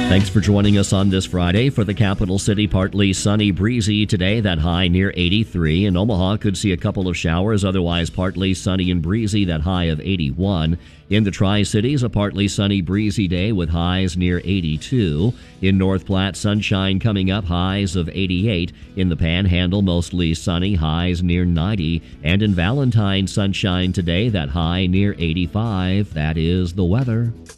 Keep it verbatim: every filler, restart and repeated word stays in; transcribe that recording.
Thanks for joining us on this Friday. For the capital city, partly sunny, breezy today, that high near eighty-three. In Omaha, could see a couple of showers, otherwise partly sunny and breezy, that high of eighty-one. In the Tri-Cities, a partly sunny, breezy day with highs near eighty-two. In North Platte, sunshine coming up, highs of eighty-eight. In the Panhandle, mostly sunny, highs near ninety. And in Valentine, sunshine today, that high near eighty-five. That is the weather.